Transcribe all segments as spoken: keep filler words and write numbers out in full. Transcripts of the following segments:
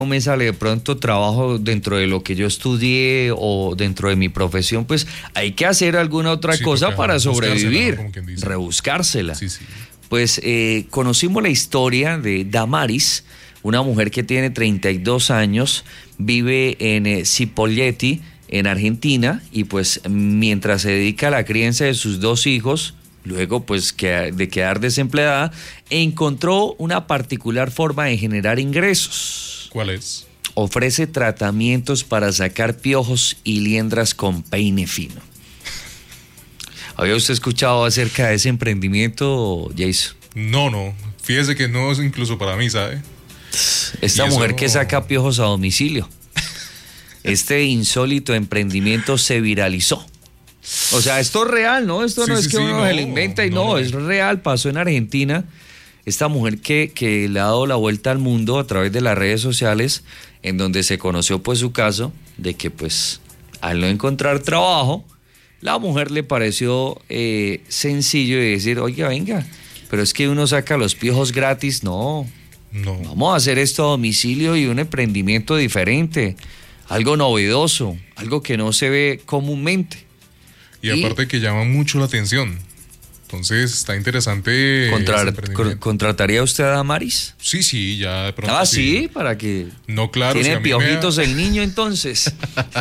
me sale de pronto trabajo dentro de lo que yo estudié o dentro de mi profesión, pues hay que hacer alguna otra sí, cosa para sobrevivir, ¿no? Rebuscársela. Sí, sí. Pues eh, conocimos la historia de Damaris, una mujer que tiene treinta y dos años, vive en eh, Cipolletti, en Argentina, y pues mientras se dedica a la crianza de sus dos hijos, luego pues que, de quedar desempleada, encontró una particular forma de generar ingresos. ¿Cuál es? Ofrece tratamientos para sacar piojos y liendras con peine fino. ¿Había usted escuchado acerca de ese emprendimiento, Jason? No, no. Fíjese que no es incluso para mí, ¿sabe? Esta mujer que saca piojos a domicilio. Este insólito emprendimiento se viralizó. O sea, esto es real, ¿no? Esto sí, no es sí, que uno sí, se lo inventa y no, no, es real. Pasó en Argentina. Esta mujer que, que le ha dado la vuelta al mundo a través de las redes sociales, en donde se conoció pues su caso de que pues al no encontrar trabajo, la mujer le pareció eh, sencillo de decir, oiga, venga, pero es que uno saca los piojos gratis. No, no, vamos a hacer esto a domicilio y un emprendimiento diferente, algo novedoso, algo que no se ve comúnmente. Y, y aparte que llama mucho la atención. Entonces está interesante. Contra, con, ¿Contrataría usted a Damaris? Sí, sí, ya de pronto. Ah, sí, sí para que. No, claro. Tiene si piojitos me... el niño entonces.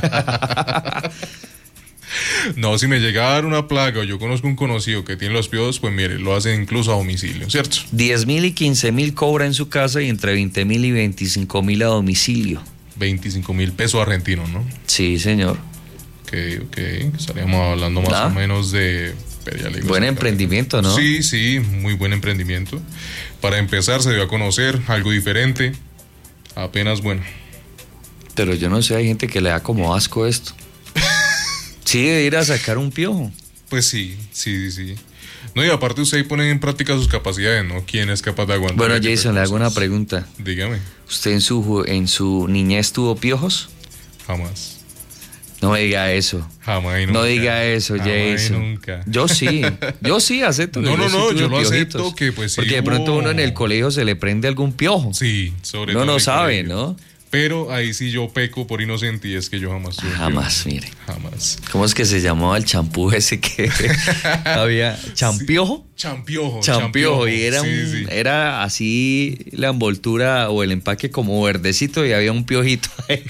No, si me llega a dar una plaga o yo conozco un conocido que tiene los piojos, pues mire, lo hace incluso a domicilio, ¿cierto? diez mil y quince mil cobra en su casa y entre veinte mil y veinticinco mil a domicilio. veinticinco mil pesos argentinos, ¿no? Sí, señor. Ok, ok. Estaríamos hablando más ¿Ah? o menos de. Buen emprendimiento, ¿no? Sí, sí, muy buen emprendimiento. Para empezar se dio a conocer algo diferente. Apenas, bueno. Pero yo no sé, hay gente que le da como asco esto. Sí, de ir a sacar un piojo. Pues sí, sí, sí. No, y aparte usted pone en práctica sus capacidades, ¿no? ¿Quién es capaz de aguantar? Bueno, Jason, le hago una pregunta. Dígame. ¿Usted en su, en su niñez tuvo piojos? Jamás. No me diga eso. Jamás y nunca. No diga eso, Jamás Jason. Y nunca. Yo sí. Yo sí acepto. No, no, yo no, sí yo lo piojitos, acepto que pues sí. Porque de pronto hubo... uno en el colegio se le prende algún piojo. Sí, sobre uno todo. No no sabe, colegio. ¿no? Pero ahí sí yo peco por inocente y es que yo jamás tuve Jamás, piojo. mire. Jamás. ¿Cómo es que se llamaba el champú ese que había? ¿Champiojo? Sí. Champiojo. Champiojo. Y era, sí, un, sí. era así la envoltura o el empaque como verdecito y había un piojito ahí.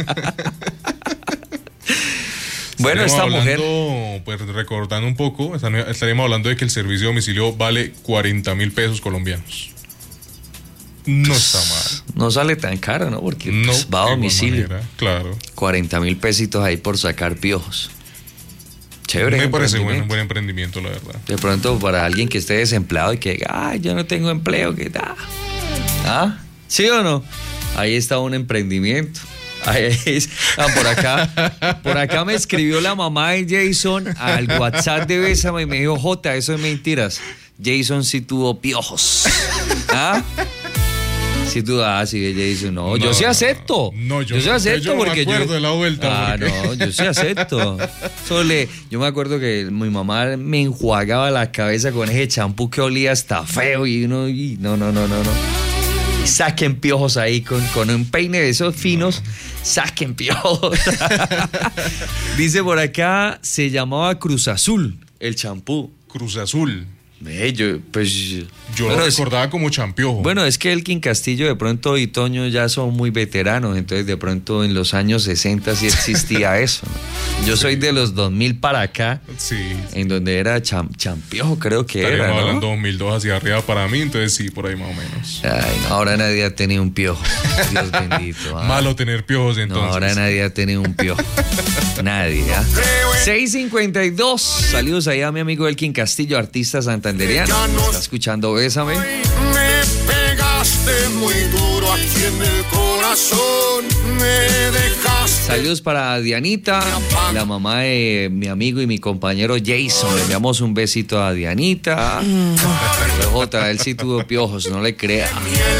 Bueno, esta hablando, mujer. Pues recordando un poco, estaríamos hablando de que el servicio de domicilio vale cuarenta mil pesos colombianos. No está mal. No sale tan caro, ¿no? Porque no, pues, va a domicilio. Manera, claro. cuarenta mil pesitos ahí por sacar piojos. Chévere. Me parece bueno, un buen emprendimiento, la verdad. De pronto, para alguien que esté desempleado y que diga, ay, yo no tengo empleo, ¿qué tal? ¿Ah? ¿Sí o no? Ahí está un emprendimiento. Ahí es. Ah, por acá, por acá me escribió la mamá de Jason al WhatsApp de Bésame y me dijo, Jota, eso es mentiras. Jason sí tuvo piojos. ¿Ah? Sí tú, ah, sí, Jason, no, no yo sí acepto. No, yo, yo sí acepto yo no porque me acuerdo yo. de la vuelta. Ah, porque... no, yo sí acepto. Sole, yo me acuerdo que mi mamá me enjuagaba la cabeza con ese champú que olía hasta feo y uno, y no, no, no, no, no. Saquen piojos ahí con, con un peine de esos finos. No. Saquen piojos. Dice por acá, se llamaba Cruz Azul el champú. Cruz Azul. Eh, yo, pues, yo bueno, lo recordaba es, como champiojo. Bueno, es que Elkin Castillo de pronto y Toño ya son muy veteranos, entonces de pronto en los años sesenta sí existía eso, ¿no? Yo sí. soy de los dos mil para acá, sí, en donde era cham, champiojo, creo que Estaríamos era, ¿no? hablando dos mil dos hacia arriba para mí, entonces sí, por ahí más o menos. Ay, no, ahora nadie ha tenido un piojo, Dios bendito. ¿Ah? Malo tener piojos entonces. No, ahora nadie ha tenido un piojo. Nadie, ¿ah? seis cincuenta y dos, saludos ahí a mi amigo Elkin Castillo, artista santanderiano. Está escuchando Bésame. Me pegaste muy duro aquí en el corazón. Me dejaste. Saludos para Dianita, la mamá de mi amigo y mi compañero Jason. Le enviamos un besito a Dianita. Pero Jota, él sí tuvo piojos, no le crea.